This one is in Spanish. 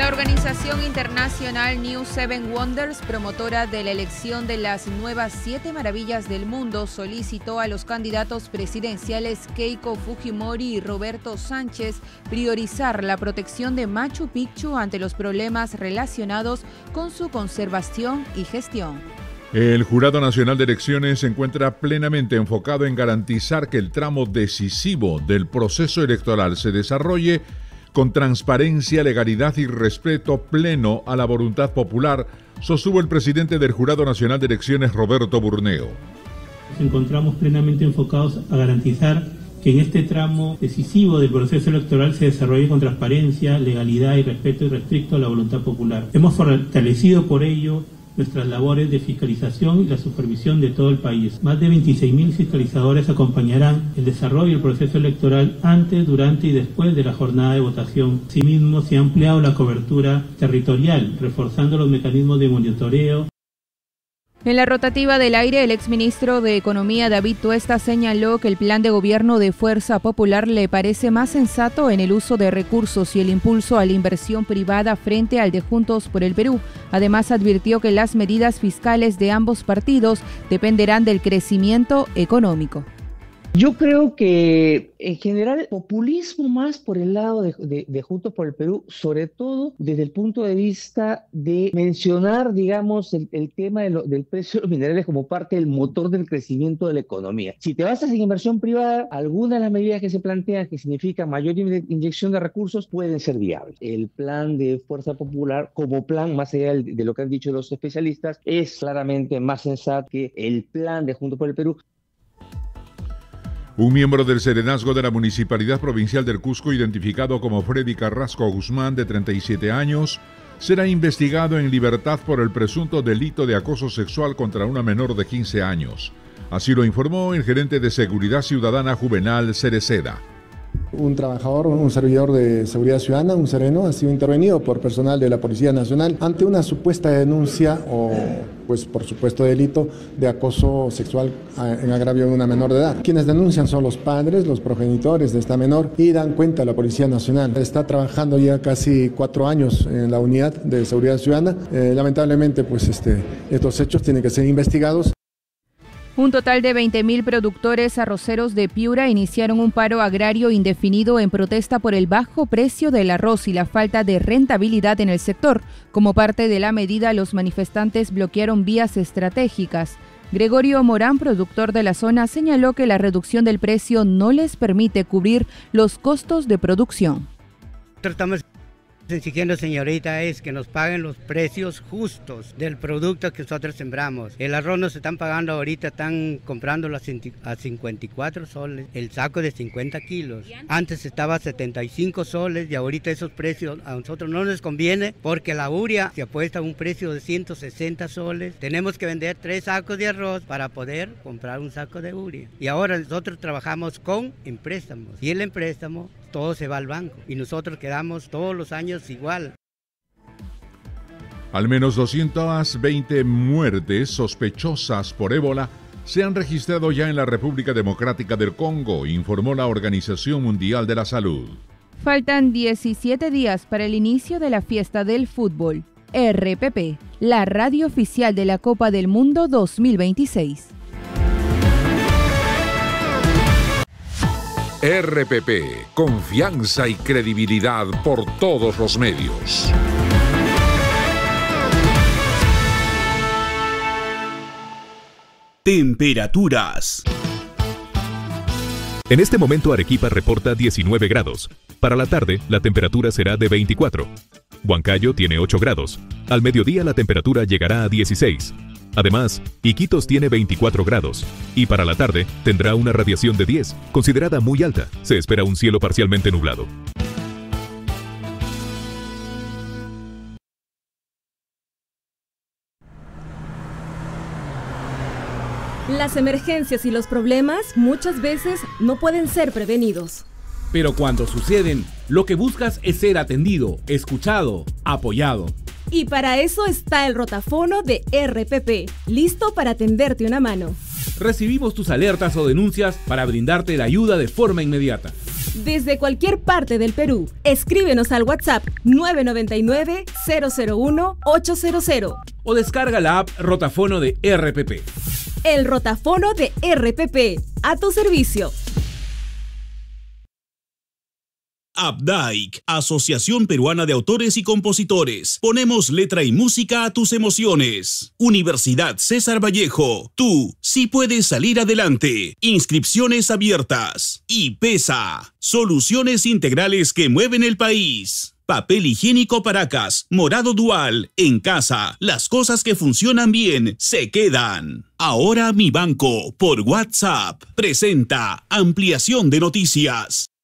La organización internacional New Seven Wonders, promotora de la elección de las nuevas 7 maravillas del mundo, solicitó a los candidatos presidenciales Keiko Fujimori y Roberto Sánchez priorizar la protección de Machu Picchu ante los problemas relacionados con su conservación y gestión. El Jurado Nacional de Elecciones se encuentra plenamente enfocado en garantizar que el tramo decisivo del proceso electoral se desarrolle con transparencia, legalidad y respeto pleno a la voluntad popular, sostuvo el presidente del Jurado Nacional de Elecciones, Roberto Burneo. Nos encontramos plenamente enfocados a garantizar que en este tramo decisivo del proceso electoral se desarrolle con transparencia, legalidad y respeto irrestricto a la voluntad popular. Hemos fortalecido por ello nuestras labores de fiscalización y la supervisión de todo el país. Más de 26.000 fiscalizadores acompañarán el desarrollo del proceso electoral antes, durante y después de la jornada de votación. Asimismo, se ha ampliado la cobertura territorial, reforzando los mecanismos de monitoreo. En la rotativa del aire, el exministro de Economía David Tuesta señaló que el plan de gobierno de Fuerza Popular le parece más sensato en el uso de recursos y el impulso a la inversión privada frente al de Juntos por el Perú. Además, advirtió que las medidas fiscales de ambos partidos dependerán del crecimiento económico. Yo creo que en general populismo más por el lado de Juntos por el Perú, sobre todo desde el punto de vista de mencionar, digamos, el tema del precio de los minerales como parte del motor del crecimiento de la economía. Si te basas en inversión privada, algunas de las medidas que se plantean, que significan mayor inyección de recursos, pueden ser viables. El plan de Fuerza Popular, como plan, más allá de lo que han dicho los especialistas, es claramente más sensato que el plan de Juntos por el Perú. Un miembro del serenazgo de la Municipalidad Provincial del Cusco, identificado como Freddy Carrasco Guzmán, de 37 años, será investigado en libertad por el presunto delito de acoso sexual contra una menor de 15 años. Así lo informó el gerente de Seguridad Ciudadana Juvenal Cereceda. Un trabajador, un servidor de Seguridad Ciudadana, un sereno, ha sido intervenido por personal de la Policía Nacional ante una supuesta denuncia o, pues por supuesto, delito de acoso sexual en agravio de una menor de edad. Quienes denuncian son los padres, los progenitores de esta menor y dan cuenta a la Policía Nacional. Está trabajando ya casi 4 años en la unidad de Seguridad Ciudadana. Lamentablemente, pues estos hechos tienen que ser investigados. Un total de 20.000 productores arroceros de Piura iniciaron un paro agrario indefinido en protesta por el bajo precio del arroz y la falta de rentabilidad en el sector. Como parte de la medida, los manifestantes bloquearon vías estratégicas. Gregorio Morán, productor de la zona, señaló que la reducción del precio no les permite cubrir los costos de producción. Estamos exigiendo, señorita, es que nos paguen los precios justos del producto que nosotros sembramos. El arroz nos están pagando ahorita, están comprándolo a 54 soles, el saco de 50 kilos. Antes estaba a 75 soles y ahorita esos precios a nosotros no nos conviene porque la urea se apuesta a un precio de 160 soles. Tenemos que vender 3 sacos de arroz para poder comprar un saco de urea. Y ahora nosotros trabajamos con préstamos y el préstamo todo se va al banco y nosotros quedamos todos los años igual. Al menos 220 muertes sospechosas por ébola se han registrado ya en la República Democrática del Congo, informó la Organización Mundial de la Salud. Faltan 17 días para el inicio de la fiesta del fútbol. RPP, la radio oficial de la Copa del Mundo 2026. RPP, confianza y credibilidad por todos los medios. Temperaturas. En este momento Arequipa reporta 19 grados. Para la tarde, la temperatura será de 24. Huancayo tiene 8 grados. Al mediodía la temperatura llegará a 16. Además, Iquitos tiene 24 grados y para la tarde tendrá una radiación de 10, considerada muy alta. Se espera un cielo parcialmente nublado. Las emergencias y los problemas muchas veces no pueden ser prevenidos. Pero cuando suceden, lo que buscas es ser atendido, escuchado, apoyado. Y para eso está el rotafono de RPP, listo para tenderte una mano. Recibimos tus alertas o denuncias para brindarte la ayuda de forma inmediata. desde cualquier parte del Perú. Escríbenos al WhatsApp 999-001-800 o descarga la app Rotafono de RPP. El Rotafono de RPP, a tu servicio. Updike, Asociación Peruana de Autores y Compositores. Ponemos letra y música a tus emociones. Universidad César Vallejo. Tú sí puedes salir adelante. Inscripciones abiertas. IPESA. Soluciones integrales que mueven el país. Papel higiénico Paracas, morado dual, en casa. Las cosas que funcionan bien se quedan. Ahora Mi Banco, por WhatsApp, presenta ampliación de noticias.